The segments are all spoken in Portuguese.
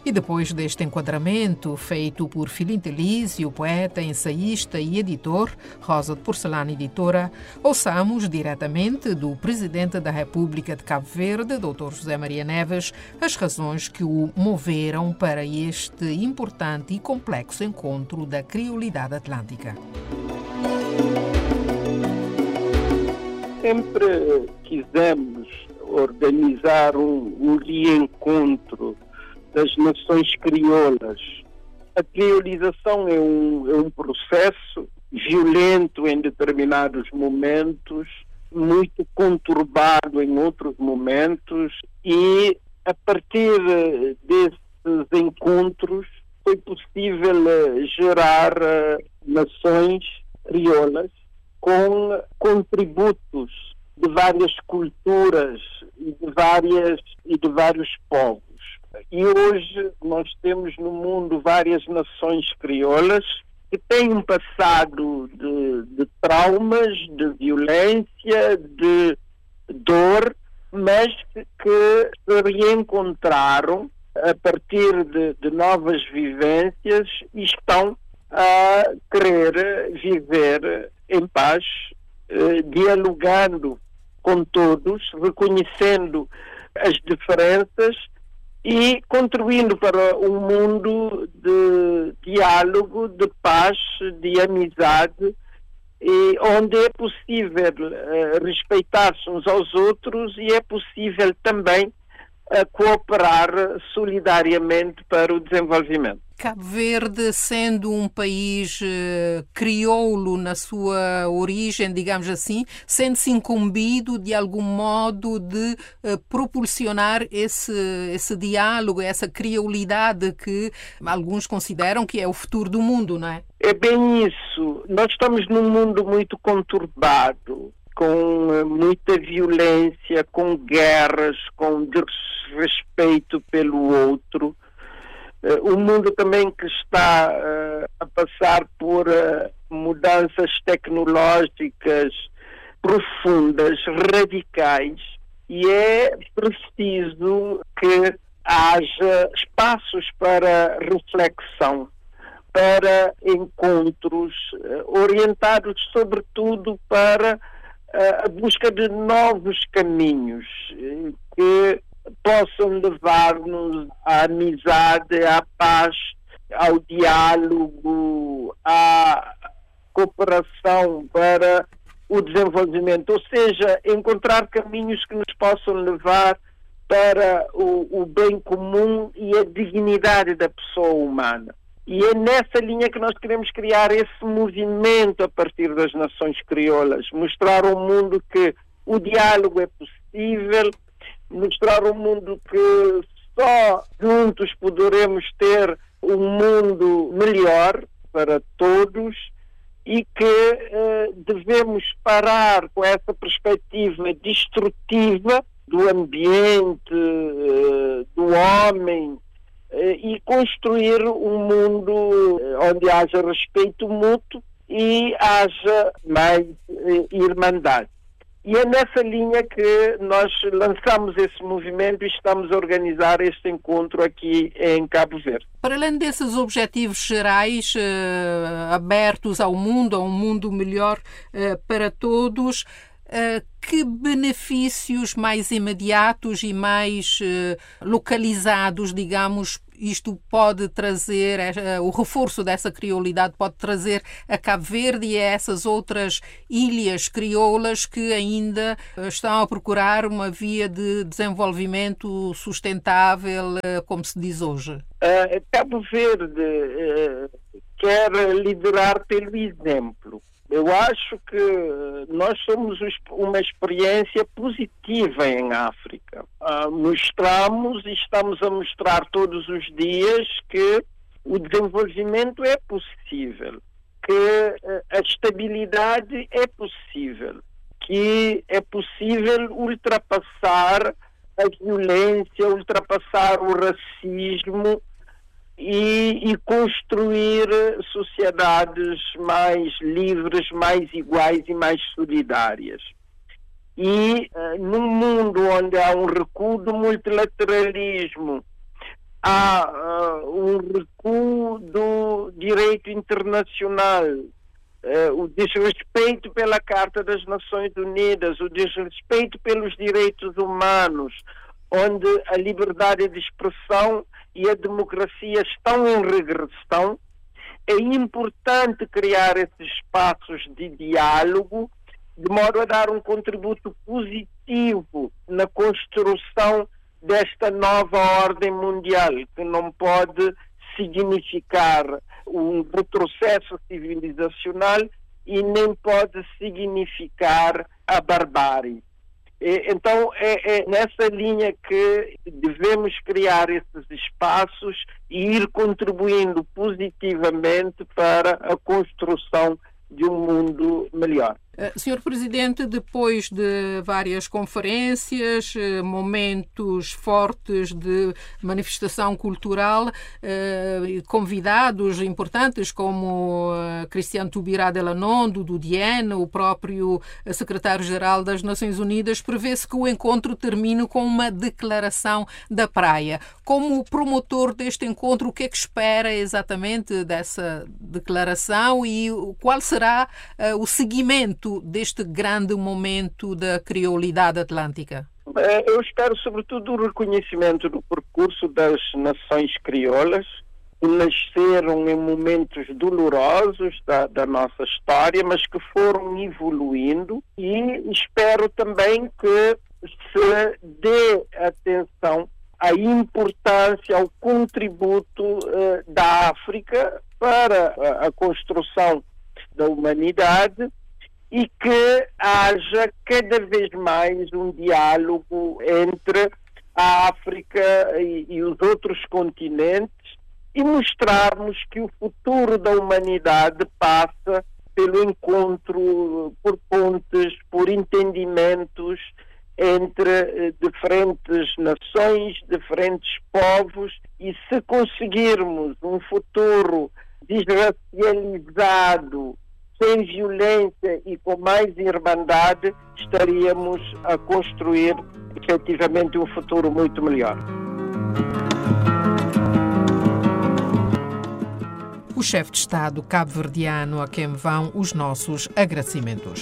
E depois deste enquadramento feito por Filinto Elísio, poeta, ensaísta e editor, Rosa de Porcelana Editora, ouçamos diretamente do Presidente da República de Cabo Verde, Dr. José Maria Neves, as razões que o moveram para este importante e complexo encontro da criolidade atlântica. Sempre quisemos organizar um reencontro das nações crioulas. A criolização é um processo violento em determinados momentos, muito conturbado em outros momentos, e a partir desses encontros foi possível gerar nações crioulas com contributos de várias culturas e de vários povos. E hoje nós temos no mundo várias nações crioulas que têm um passado de traumas, de violência, de dor, mas que se reencontraram a partir de novas vivências e estão a querer viver em paz, dialogando com todos, reconhecendo as diferenças e contribuindo para um mundo de diálogo, de paz, de amizade, e onde é possível respeitar-se uns aos outros e é possível também cooperar solidariamente para o desenvolvimento. Cabo Verde, sendo um país crioulo na sua origem, digamos assim, sente-se incumbido de algum modo de proporcionar esse diálogo, essa criolidade que alguns consideram que é o futuro do mundo, não é? É bem isso. Nós estamos num mundo muito conturbado, com muita violência, com guerras, com desrespeito pelo outro. O mundo também que está a passar por mudanças tecnológicas profundas, radicais, e é preciso que haja espaços para reflexão, para encontros orientados sobretudo para a busca de novos caminhos que possam levar-nos à amizade, à paz, ao diálogo, à cooperação para o desenvolvimento. Ou seja, encontrar caminhos que nos possam levar para o bem comum e a dignidade da pessoa humana. E é nessa linha que nós queremos criar esse movimento a partir das nações crioulas, mostrar ao mundo que o diálogo é possível, mostrar ao mundo que só juntos poderemos ter um mundo melhor para todos e que devemos parar com essa perspectiva destrutiva do ambiente, do homem, e construir um mundo onde haja respeito mútuo e haja mais irmandade. E é nessa linha que nós lançamos esse movimento e estamos a organizar este encontro aqui em Cabo Verde. Para além desses objetivos gerais abertos ao mundo, a um mundo melhor para todos, que benefícios mais imediatos e mais localizados, digamos, isto pode trazer, o reforço dessa criolidade pode trazer a Cabo Verde e a essas outras ilhas crioulas que ainda estão a procurar uma via de desenvolvimento sustentável, como se diz hoje? Cabo Verde quer liderar pelo exemplo. Eu acho que nós somos uma experiência positiva em África. Mostramos e estamos a mostrar todos os dias que o desenvolvimento é possível, que a estabilidade é possível, que é possível ultrapassar a violência, ultrapassar o racismo e construir sociedades mais livres, mais iguais e mais solidárias. E num mundo onde há um recuo do multilateralismo, há um recuo do direito internacional, o desrespeito pela Carta das Nações Unidas, o desrespeito pelos direitos humanos, onde a liberdade de expressão e a democracia estão em regressão. É importante criar esses espaços de diálogo, de modo a dar um contributo positivo na construção desta nova ordem mundial, que não pode significar um retrocesso civilizacional e nem pode significar a barbárie. Então, é nessa linha que devemos criar esses espaços e ir contribuindo positivamente para a construção de um mundo melhor. Senhor Presidente, depois de várias conferências, momentos fortes de manifestação cultural, convidados importantes como Christian Taubira Delanondo, do DIEN, o próprio secretário-geral das Nações Unidas, prevê-se que o encontro termine com uma declaração da Praia. Como promotor deste encontro, o que é que espera exatamente dessa declaração e qual será o seguimento deste grande momento da criolidade atlântica? Eu espero, sobretudo, o reconhecimento do percurso das nações crioulas, que nasceram em momentos dolorosos da nossa história, mas que foram evoluindo, e espero também que se dê atenção à importância, ao contributo da África para a construção da humanidade, e que haja cada vez mais um diálogo entre a África e os outros continentes, e mostrarmos que o futuro da humanidade passa pelo encontro, por pontes, por entendimentos entre diferentes nações, diferentes povos, e se conseguirmos um futuro desracializado, sem violência e com mais irmandade, estaríamos a construir efetivamente um futuro muito melhor. O chefe de Estado cabo-verdiano, a quem vão os nossos agradecimentos.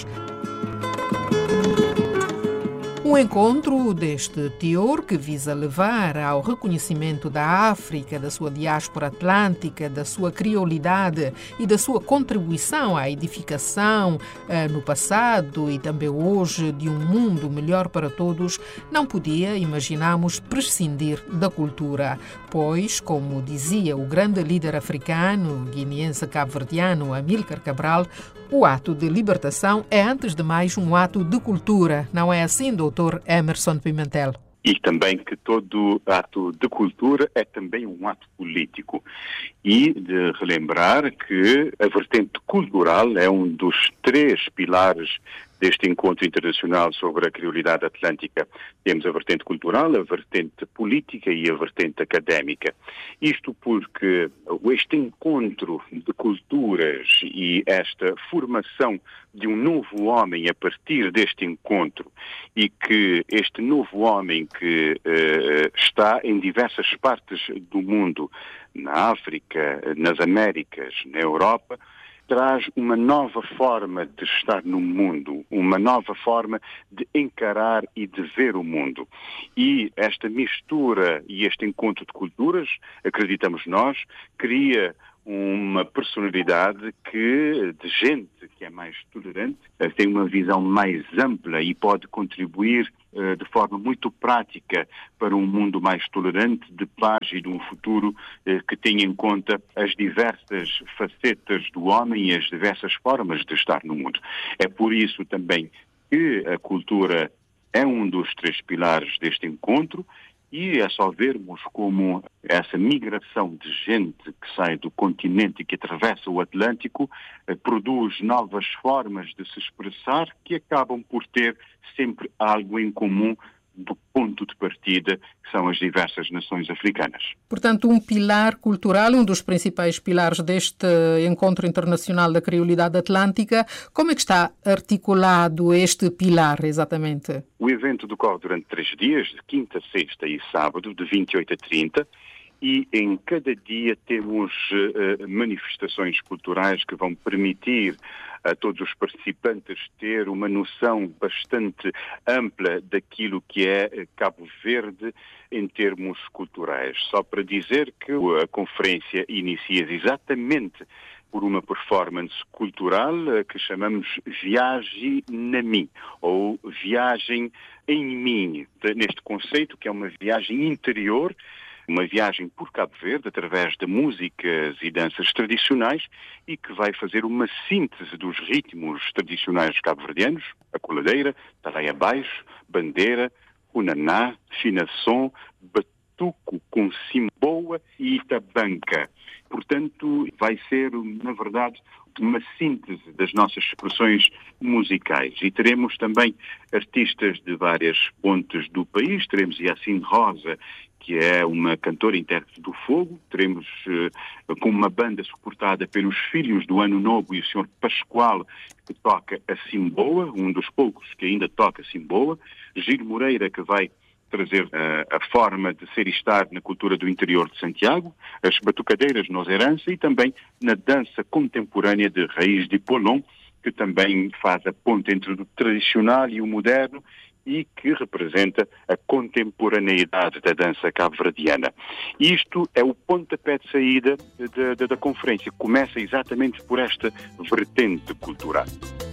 Um encontro deste teor que visa levar ao reconhecimento da África, da sua diáspora atlântica, da sua criolidade e da sua contribuição à edificação no passado e também hoje de um mundo melhor para todos, não podia, imaginamos, prescindir da cultura, pois, como dizia o grande líder africano, guineense cabo-verdiano Amílcar Cabral, o ato de libertação é, antes de mais, um ato de cultura. Não é assim, Dr. Emerson Pimentel? E também que todo ato de cultura é também um ato político. E de relembrar que a vertente cultural é um dos 3 pilares deste encontro internacional sobre a criolidade atlântica. Temos a vertente cultural, a vertente política e a vertente académica. Isto porque este encontro de culturas e esta formação de um novo homem a partir deste encontro, e que este novo homem que está em diversas partes do mundo, na África, nas Américas, na Europa, traz uma nova forma de estar no mundo, uma nova forma de encarar e de ver o mundo. E esta mistura e este encontro de culturas, acreditamos nós, cria uma personalidade de gente que é mais tolerante, tem uma visão mais ampla e pode contribuir de forma muito prática para um mundo mais tolerante, de paz e de um futuro que tenha em conta as diversas facetas do homem e as diversas formas de estar no mundo. É por isso também que a cultura é um dos 3 pilares deste encontro. E é só vermos como essa migração de gente que sai do continente e que atravessa o Atlântico produz novas formas de se expressar que acabam por ter sempre algo em comum do ponto de partida, que são as diversas nações africanas. Portanto, um pilar cultural, um dos principais pilares deste Encontro Internacional da Criolidade Atlântica. Como é que está articulado este pilar, exatamente? O evento decorre durante 3 dias, de quinta, sexta e sábado, de 28 a 30, e em cada dia temos manifestações culturais que vão permitir a todos os participantes ter uma noção bastante ampla daquilo que é Cabo Verde em termos culturais. Só para dizer que a conferência inicia exatamente por uma performance cultural que chamamos Viagem na mim, ou Viagem em mim, neste conceito que é uma viagem interior, uma viagem por Cabo Verde através de músicas e danças tradicionais e que vai fazer uma síntese dos ritmos tradicionais cabo-verdianos, a coladeira, taraia baixo, bandeira, unaná, finação, batuco com simboa e itabanca. Portanto, vai ser, na verdade, uma síntese das nossas expressões musicais. E teremos também artistas de várias pontes do país. Teremos Yacine Rosa, que é uma cantora e intérprete do fogo. Teremos com uma banda suportada pelos Filhos do Ano Novo e o Sr. Pascoal, que toca a simboa, um dos poucos que ainda toca a simboa. Gil Moreira, que vai trazer a forma de ser e estar na cultura do interior de Santiago, as batucadeiras nos herança e também na dança contemporânea de raiz de Polon, que também faz a ponte entre o tradicional e o moderno e que representa a contemporaneidade da dança cabo-verdiana. Isto é o pontapé de saída da conferência. Começa exatamente por esta vertente cultural.